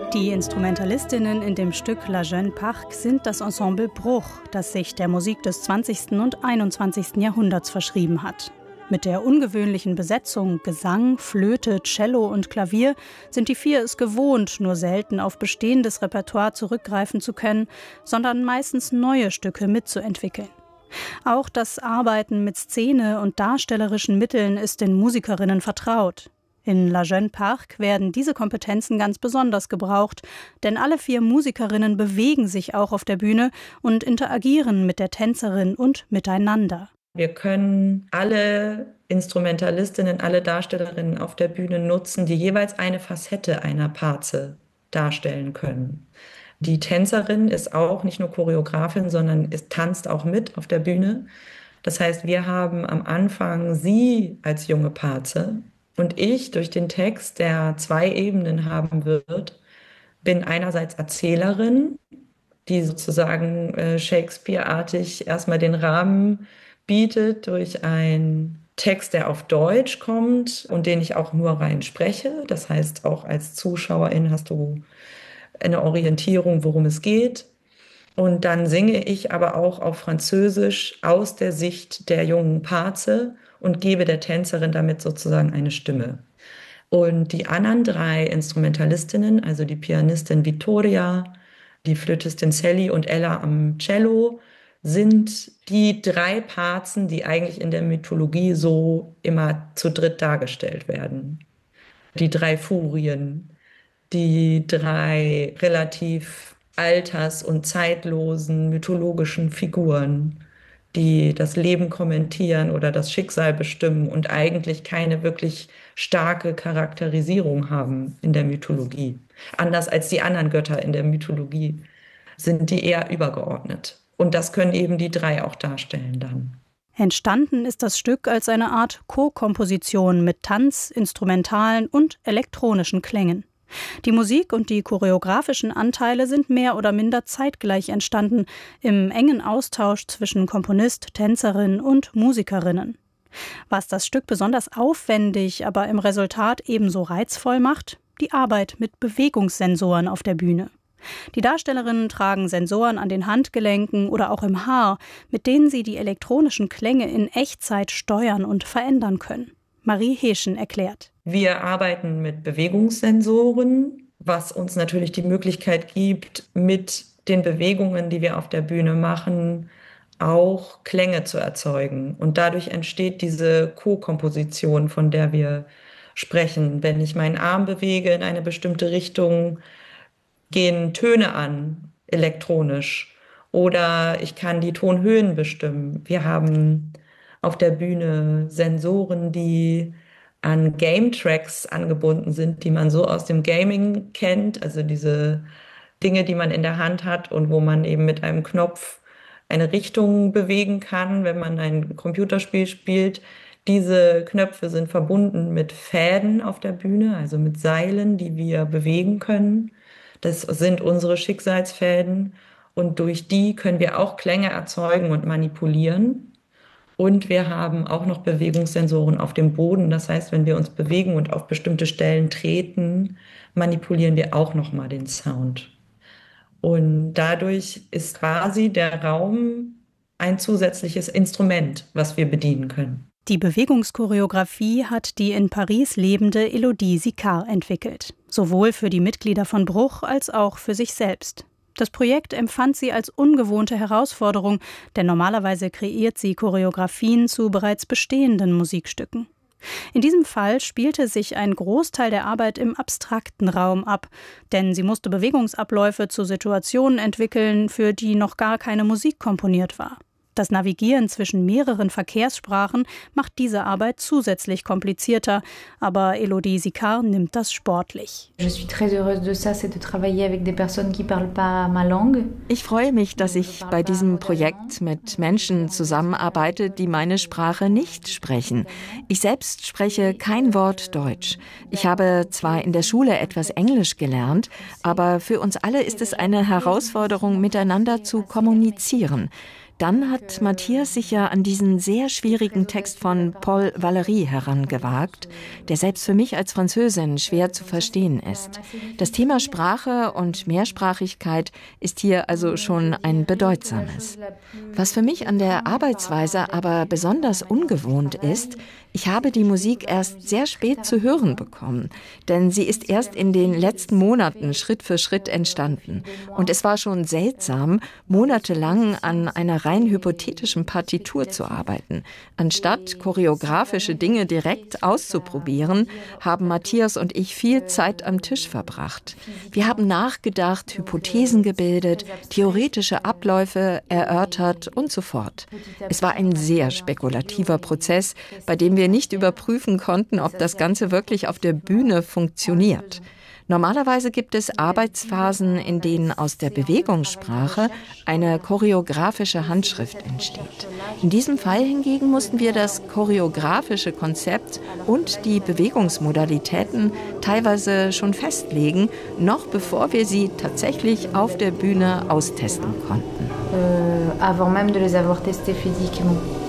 Die Instrumentalistinnen in dem Stück La Jeune Parc sind das Ensemble Bruch, das sich der Musik des 20. und 21. Jahrhunderts verschrieben hat. Mit der ungewöhnlichen Besetzung Gesang, Flöte, Cello und Klavier sind die vier es gewohnt, nur selten auf bestehendes Repertoire zurückgreifen zu können, sondern meistens neue Stücke mitzuentwickeln. Auch das Arbeiten mit Szene und darstellerischen Mitteln ist den Musikerinnen vertraut. In La Jeune Parc werden diese Kompetenzen ganz besonders gebraucht, denn alle vier Musikerinnen bewegen sich auch auf der Bühne und interagieren mit der Tänzerin und miteinander. Wir können alle Instrumentalistinnen, alle Darstellerinnen auf der Bühne nutzen, die jeweils eine Facette einer Parze darstellen können. Die Tänzerin ist auch nicht nur Choreografin, sondern tanzt auch mit auf der Bühne. Das heißt, wir haben am Anfang sie als junge Parze und ich durch den Text, der 2 Ebenen haben wird, bin einerseits Erzählerin, die sozusagen Shakespeare-artig erstmal den Rahmen bietet durch einen Text, der auf Deutsch kommt und den ich auch nur rein spreche. Das heißt, auch als Zuschauerin hast du eine Orientierung, worum es geht. Und dann singe ich aber auch auf Französisch aus der Sicht der jungen Parze und gebe der Tänzerin damit sozusagen eine Stimme. Und die anderen 3 Instrumentalistinnen, also die Pianistin Vittoria, die Flötistin Sally und Ella am Cello, sind die 3 Parzen, die eigentlich in der Mythologie so immer zu dritt dargestellt werden. Die 3 Furien, die 3 relativ alters- und zeitlosen mythologischen Figuren, die das Leben kommentieren oder das Schicksal bestimmen und eigentlich keine wirklich starke Charakterisierung haben in der Mythologie. Anders als die anderen Götter in der Mythologie sind die eher übergeordnet. Und das können eben die 3 auch darstellen dann. Entstanden ist das Stück als eine Art Co-Komposition mit Tanz, instrumentalen und elektronischen Klängen. Die Musik und die choreografischen Anteile sind mehr oder minder zeitgleich entstanden, im engen Austausch zwischen Komponist, Tänzerin und Musikerinnen. Was das Stück besonders aufwendig, aber im Resultat ebenso reizvoll macht, die Arbeit mit Bewegungssensoren auf der Bühne. Die Darstellerinnen tragen Sensoren an den Handgelenken oder auch im Haar, mit denen sie die elektronischen Klänge in Echtzeit steuern und verändern können. Marie Heschen erklärt. Wir arbeiten mit Bewegungssensoren, was uns natürlich die Möglichkeit gibt, mit den Bewegungen, die wir auf der Bühne machen, auch Klänge zu erzeugen. Und dadurch entsteht diese Co-Komposition, von der wir sprechen. Wenn ich meinen Arm bewege in eine bestimmte Richtung, gehen Töne an, elektronisch. Oder ich kann die Tonhöhen bestimmen. Wir haben auf der Bühne Sensoren, die an Game-Tracks angebunden sind, die man so aus dem Gaming kennt. Also diese Dinge, die man in der Hand hat und wo man eben mit einem Knopf eine Richtung bewegen kann, wenn man ein Computerspiel spielt. Diese Knöpfe sind verbunden mit Fäden auf der Bühne, also mit Seilen, die wir bewegen können. Das sind unsere Schicksalsfäden und durch die können wir auch Klänge erzeugen und manipulieren. Und wir haben auch noch Bewegungssensoren auf dem Boden. Das heißt, wenn wir uns bewegen und auf bestimmte Stellen treten, manipulieren wir auch nochmal den Sound. Und dadurch ist quasi der Raum ein zusätzliches Instrument, was wir bedienen können. Die Bewegungschoreografie hat die in Paris lebende Elodie Sicard entwickelt. Sowohl für die Mitglieder von Bruch als auch für sich selbst. Das Projekt empfand sie als ungewohnte Herausforderung, denn normalerweise kreiert sie Choreografien zu bereits bestehenden Musikstücken. In diesem Fall spielte sich ein Großteil der Arbeit im abstrakten Raum ab, denn sie musste Bewegungsabläufe zu Situationen entwickeln, für die noch gar keine Musik komponiert war. Das Navigieren zwischen mehreren Verkehrssprachen macht diese Arbeit zusätzlich komplizierter, aber Elodie Sicard nimmt das sportlich. Ich freue mich, dass ich bei diesem Projekt mit Menschen zusammenarbeite, die meine Sprache nicht sprechen. Ich selbst spreche kein Wort Deutsch. Ich habe zwar in der Schule etwas Englisch gelernt, aber für uns alle ist es eine Herausforderung, miteinander zu kommunizieren. Dann hat Matthias sich ja an diesen sehr schwierigen Text von Paul Valéry herangewagt, der selbst für mich als Französin schwer zu verstehen ist. Das Thema Sprache und Mehrsprachigkeit ist hier also schon ein bedeutsames. Was für mich an der Arbeitsweise aber besonders ungewohnt ist, ich habe die Musik erst sehr spät zu hören bekommen, denn sie ist erst in den letzten Monaten Schritt für Schritt entstanden. Und es war schon seltsam, monatelang an einer rein hypothetischen Partitur zu arbeiten. Anstatt choreografische Dinge direkt auszuprobieren, haben Matthias und ich viel Zeit am Tisch verbracht. Wir haben nachgedacht, Hypothesen gebildet, theoretische Abläufe erörtert und so fort. Es war ein sehr spekulativer Prozess, bei dem wir nicht überprüfen konnten, ob das Ganze wirklich auf der Bühne funktioniert. Normalerweise gibt es Arbeitsphasen, in denen aus der Bewegungssprache eine choreografische Handschrift entsteht. In diesem Fall hingegen mussten wir das choreografische Konzept und die Bewegungsmodalitäten teilweise schon festlegen, noch bevor wir sie tatsächlich auf der Bühne austesten konnten. Avant même de les avoir testés physiquement.